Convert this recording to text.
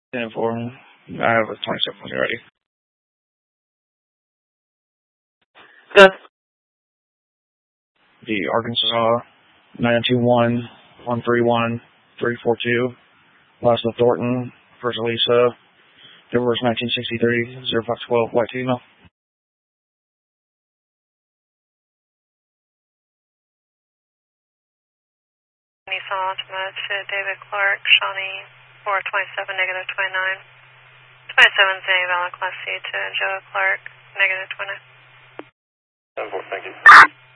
10 4. I have a 27 when you're ready. Good. The Arkansas 921-131-342. Laszlo Thornton, First Elisa, February 1963, 0512, white female. Nissan Altima to David Clark, Shawnee 427, negative 29. 27 Zay Valid Class C to Joe Clark, negative 29. 7-4, thank you.